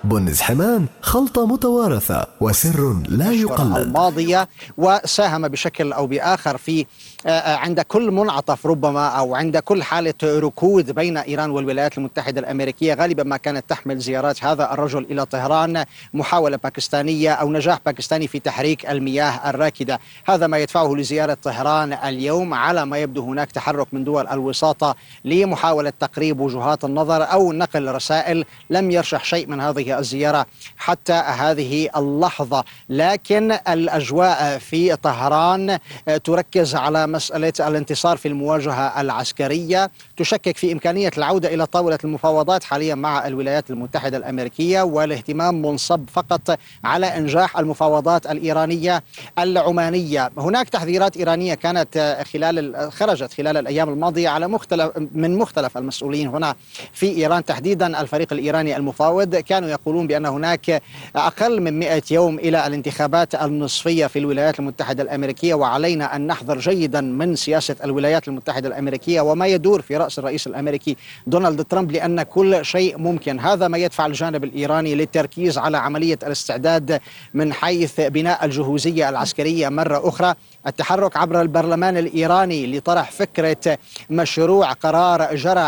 بن زحمان خلطة متوارثة وسر لا يقلد الماضية، وساهم بشكل أو بآخر في عند كل منعطف ربما أو عند كل حالة ركود بين إيران والولايات المتحدة الأمريكية، غالبا ما كانت تحمل زيارات هذا الرجل إلى طهران محاولة باكستانية أو نجاح باكستاني في تحريك المياه الراكدة. هذا ما يدفعه لزيارة طهران اليوم. على ما يبدو هناك تحرك من دول الوساطة لمحاولة تقريب وجهات النظر أو نقل رسائل. لم يرشح شيء من هذه الزيارة حتى هذه اللحظة، لكن الأجواء في طهران تركز على مسألة الانتصار في المواجهة العسكرية، تشكك في إمكانية العودة إلى طاولة المفاوضات حاليا مع الولايات المتحدة الأمريكية، والاهتمام منصب فقط على إنجاح المفاوضات الإيرانية العمانية. هناك تحذيرات إيرانية كانت خرجت خلال الأيام الماضية على مختلف المسؤولين هنا في إيران، تحديدا الفريق الإيراني المفاوض. كانوا يقولون بأن هناك أقل من 100 يوم إلى الانتخابات النصفية في الولايات المتحدة الأمريكية، وعلينا أن نحذر جيدا من سياسة الولايات المتحدة الأمريكية وما يدور في رأس الرئيس الأمريكي دونالد ترامب، لأن كل شيء ممكن. هذا ما يدفع الجانب الإيراني للتركيز على عملية الاستعداد من حيث بناء الجهوزية العسكرية مرة أخرى، التحرك عبر البرلمان الإيراني لطرح فكرة مشروع قرار جرى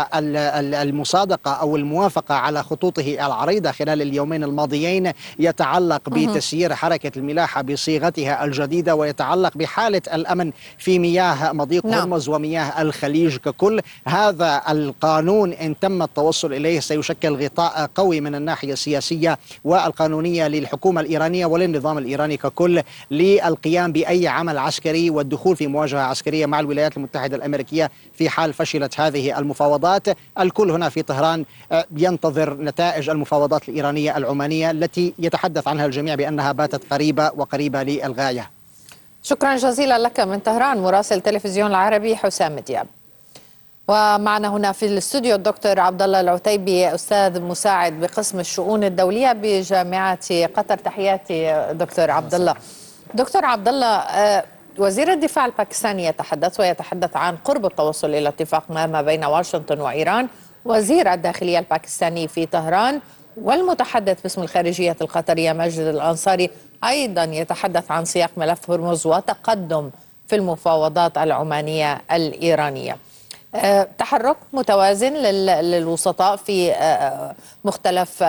المصادقة أو الموافقة على خطوطه العريضة خلال اليومين الماضيين، يتعلق بتسيير حركة الملاحة بصيغتها الجديدة، ويتعلق بحالة الأمن في مياه مضيق هرمز ومياه الخليج ككل. هذا القانون إن تم التوصل إليه سيشكل غطاء قوي من الناحية السياسية والقانونية للحكومة الإيرانية وللنظام الإيراني ككل للقيام بأي عمل عسكري والدخول في مواجهة عسكرية مع الولايات المتحدة الأمريكية في حال فشلت هذه المفاوضات. الكل هنا في طهران ينتظر نتائج المفاوضات الإيرانية العمانية التي يتحدث عنها الجميع بأنها باتت قريبة للغاية. شكرا جزيلا لك من طهران مراسل تلفزيون العربي حسام دياب. ومعنا هنا في الاستوديو الدكتور عبد الله العتيبي، أستاذ مساعد بقسم الشؤون الدولية بجامعة قطر. تحياتي دكتور عبد الله. دكتور عبد الله، وزير الدفاع الباكستاني يتحدث عن قرب التوصل إلى اتفاق ما بين واشنطن وإيران. وزير الداخلية الباكستاني في طهران والمتحدث باسم الخارجية القطرية ماجد الأنصاري أيضا يتحدث عن سياق ملف هرمز وتقدم في المفاوضات العمانية الإيرانية. تحرك متوازن للوسطاء في مختلف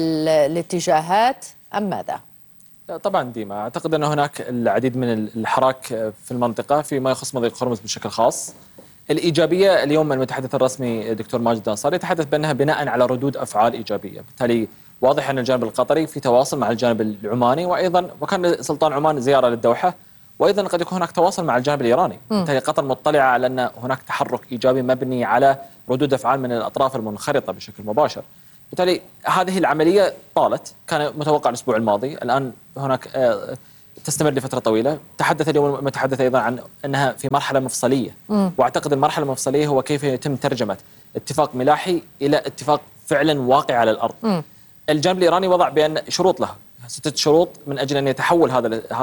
الاتجاهات أم ماذا؟ طبعا ديما أعتقد أن هناك العديد من الحراك في المنطقة فيما يخص مضيق هرمز بشكل خاص. الإيجابية اليوم المتحدث الرسمي دكتور ماجد الأنصاري يتحدث بأنها بناء على ردود أفعال إيجابية، بالتالي واضح أن الجانب القطري في تواصل مع الجانب العماني، وأيضا وكان سلطان عمان زيارة للدوحة، وأيضا قد يكون هناك تواصل مع الجانب الإيراني. بالتالي قطر مطلعة على أن هناك تحرك إيجابي مبني على ردود أفعال من الأطراف المنخرطة بشكل مباشر. بالتالي هذه العملية طالت، كان متوقع الأسبوع الماضي، الآن هناك تستمر لفترة طويلة. تحدث اليوم المتحدث أيضا عن أنها في مرحلة مفصلية، وأعتقد المرحلة المفصلية هو كيف يتم ترجمة اتفاق ملاحي إلى اتفاق فعلا واقع على الأرض. الجانب الإيراني وضع بأن شروط له 6 شروط من أجل أن يتحول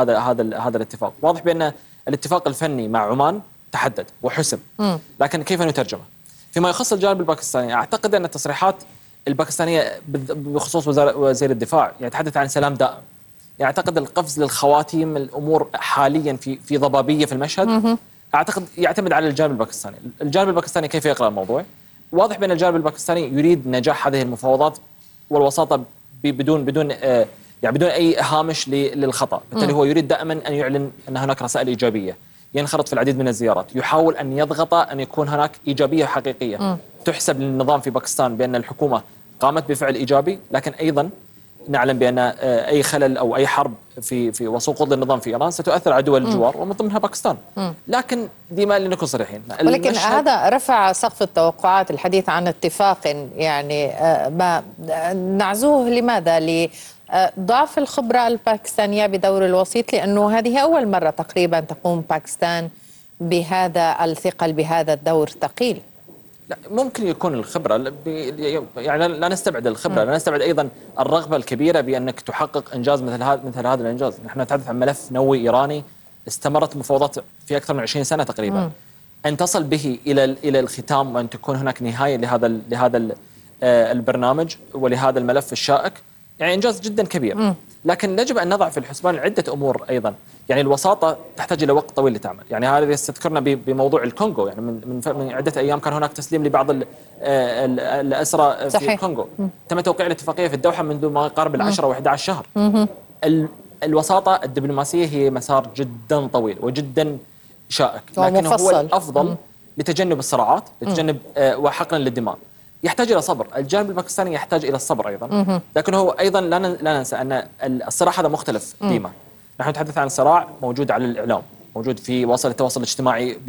هذا الاتفاق. واضح بأن الاتفاق الفني مع عمان تحدد وحسم، لكن كيف نترجمه؟ فيما يخص الجانب الباكستاني، أعتقد أن التصريحات الباكستانية بخصوص وزير الدفاع يتحدث عن سلام دائم. يعتقد القفز للخواتيم الأمور حاليا في ضبابية في المشهد. أعتقد يعتمد على الجانب الباكستاني. الجانب الباكستاني كيف يقرأ الموضوع؟ واضح بأن الجانب الباكستاني يريد نجاح هذه المفاوضات والوساطة بدون أي هامش للخطأ. بالتالي هو يريد دائما أن يعلن أن هناك رسائل إيجابية، ينخرط في العديد من الزيارات، يحاول أن يضغط أن يكون هناك إيجابية حقيقية تحسب للنظام في باكستان بأن الحكومة قامت بفعل إيجابي، لكن أيضا نعلم بأن أي خلل أو أي حرب في وسقوط النظام في إيران ستؤثر على دول الجوار ومن ضمنها باكستان. لكن ديما لنكون صريحين، ولكن هذا رفع سقف التوقعات. الحديث عن اتفاق يعني ما نعزوه لماذا؟ لضعف الخبرة الباكستانية بدور الوسيط، لأنه هذه أول مرة تقريبا تقوم باكستان بهذا الثقل بهذا الدور الثقيل. لا، ممكن يكون الخبرة، يعني لا نستبعد الخبرة، لا نستبعد أيضا الرغبة الكبيرة بأنك تحقق إنجاز مثل هذا الإنجاز. نحن نتحدث عن ملف نووي إيراني استمرت المفاوضات في أكثر من 20 سنة تقريبا. أن تصل به إلى الختام وأن تكون هناك نهاية لهذا البرنامج ولهذا الملف الشائك، يعني إنجاز جدا كبير. لكن يجب أن نضع في الحسبان عدة أمور أيضا. يعني الوساطة تحتاج إلى وقت طويل لتعمل. يعني هذا يستذكرنا بموضوع الكونغو. يعني من عدة أيام كان هناك تسليم لبعض الأسرى في الكونغو. تم توقيع الاتفاقية في الدوحة منذ ما يقارب 10 و11 شهر. الوساطة الدبلوماسية هي مسار جدا طويل وجدا شائك، لكن هو الأفضل لتجنب الصراعات، لتجنب وحقنا للدماء. يحتاج إلى صبر. الجانب الباكستاني يحتاج إلى الصبر أيضا، لكن هو أيضا لا ننسى أن الصراع هذا مختلف ديما. نحن نتحدث عن صراع موجود على الإعلام، موجود في وسائل التواصل الاجتماعي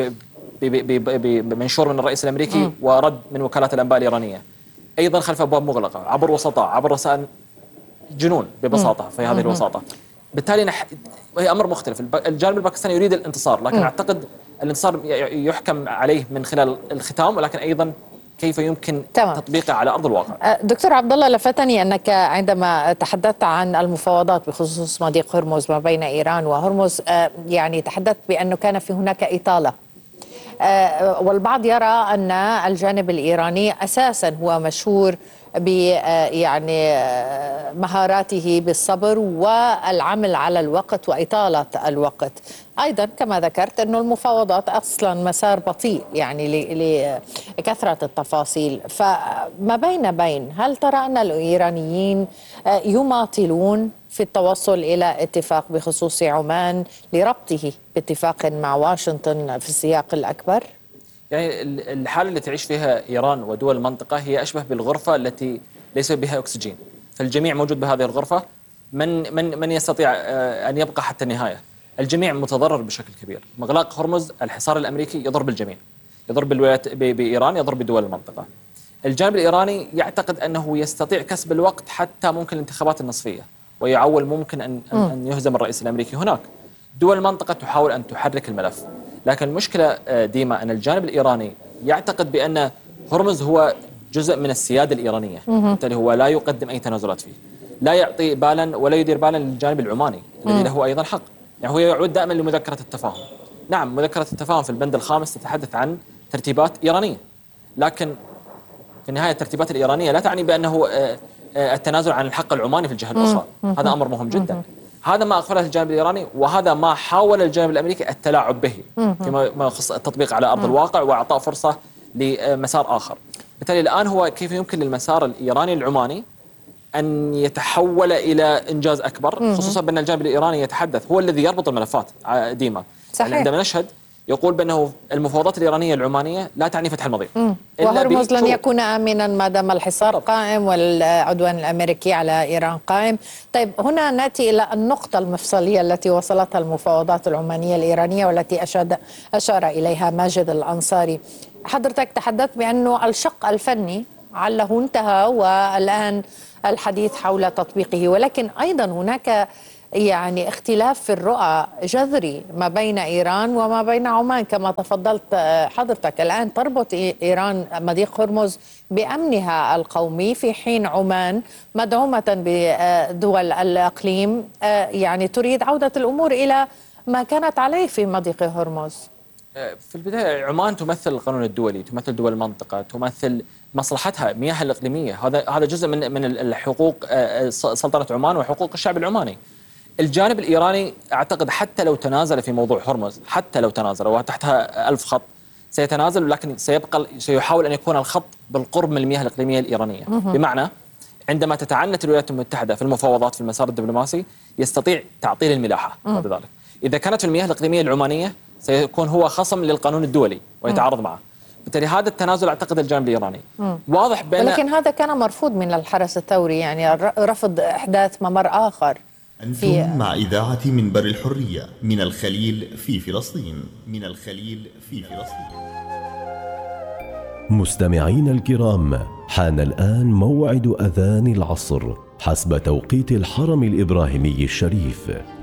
بمنشور من الرئيس الأمريكي ورد من وكالات الأنباء الإيرانية، أيضا خلف أبواب مغلقة، عبر وسطاء، عبر رسائل، جنون ببساطة في هذه الوساطة. بالتالي هي أمر مختلف. الجانب الباكستاني يريد الانتصار، لكن أعتقد الانتصار يحكم عليه من خلال الختام، ولكن أيضا كيف يمكن تطبيقه على أرض الواقع. دكتور عبد الله، لفتني أنك عندما تحدثت عن المفاوضات بخصوص مضيق هرمز ما بين إيران وهرمز، يعني تحدثت بأنه كان في هناك إطالة، والبعض يرى أن الجانب الإيراني أساسا هو مشهور يعني مهاراته بالصبر والعمل على الوقت وإطالة الوقت. أيضا كما ذكرت أنه المفاوضات أصلا مسار بطيء يعني لكثرة التفاصيل. فما بين هل ترى أن الإيرانيين يماطلون في التوصل إلى اتفاق بخصوص عمان لربطه باتفاق مع واشنطن في السياق الأكبر؟ يعني الحالة التي تعيش فيها إيران ودول المنطقة هي أشبه بالغرفة التي ليس بها أكسجين، فالجميع موجود بهذه الغرفة. من يستطيع أن يبقى حتى النهاية؟ الجميع متضرر بشكل كبير. مغلاق هرمز، الحصار الأمريكي يضر بالجميع، يضر بالولايات بإيران، يضر بدول المنطقة. الجانب الإيراني يعتقد أنه يستطيع كسب الوقت حتى ممكن الانتخابات النصفية، ويعول ممكن أن يهزم الرئيس الأمريكي هناك. دول المنطقة تحاول أن تحرك الملف، لكن المشكلة ديما أن الجانب الإيراني يعتقد بأن هرمز هو جزء من السيادة الإيرانية، بالتالي هو لا يقدم أي تنازلات فيه، لا يعطي بالا ولا يدير بالا للجانب العماني الذي له أيضا حق. يعني هو يعود دائما لمذكرة التفاهم. نعم، مذكرة التفاهم في البند الخامس تتحدث عن ترتيبات إيرانية، لكن في النهاية الترتيبات الإيرانية لا تعني بأنه التنازل عن الحق العماني في الجهة الأخرى. هذا أمر مهم جدا. هذا ما أغفله الجانب الإيراني، وهذا ما حاول الجانب الأمريكي التلاعب به فيما يخص التطبيق على أرض الواقع وإعطاء فرصة لمسار آخر. بالتالي الآن هو كيف يمكن للمسار الإيراني العماني أن يتحول إلى إنجاز أكبر، خصوصا بأن الجانب الإيراني يتحدث هو الذي يربط الملفات ديما. صحيح. عندما نشهد يقول بأنه المفاوضات الإيرانية العمانية لا تعني فتح المضيق، وهرمز لن يكون آمنا ما دام الحصار قائم والعدوان الأمريكي على إيران قائم. طيب، هنا نأتي إلى النقطة المفصلية التي وصلتها المفاوضات العمانية الإيرانية والتي أشار إليها ماجد الأنصاري. حضرتك تحدثت بأنه الشق الفني عله انتهى والآن الحديث حول تطبيقه، ولكن أيضا هناك يعني اختلاف في الرؤى جذري ما بين إيران وما بين عمان كما تفضلت حضرتك. الآن تربط إيران مضيق هرمز بأمنها القومي، في حين عمان مدعومة بدول الإقليم يعني تريد عودة الأمور إلى ما كانت عليه في مضيق هرمز. في البداية عمان تمثل القانون الدولي، تمثل دول المنطقة، تمثل مصلحتها مياه الإقليمية. هذا جزء من الحقوق سلطنة عمان وحقوق الشعب العماني. الجانب الإيراني أعتقد حتى لو تنازل في موضوع هرمز، حتى لو تنازل وتحتها 1000 خط سيتنازل، لكن سيحاول أن يكون الخط بالقرب من المياه الإقليمية الإيرانية. بمعنى عندما تتعنت الولايات المتحدة في المفاوضات في المسار الدبلوماسي يستطيع تعطيل الملاحة بذلك. إذا كانت في المياه الإقليمية العمانية سيكون هو خصم للقانون الدولي ويتعارض معه. بالتالي هذا التنازل أعتقد الجانب الإيراني واضح ولكن هذا كان مرفوض من الحرس الثوري، يعني رفض إحداث ممر آخر. أنتم مع إذاعة منبر الحرية من الخليل في فلسطين. من الخليل في فلسطين. مستمعين الكرام، حان الآن موعد أذان العصر حسب توقيت الحرم الإبراهيمي الشريف.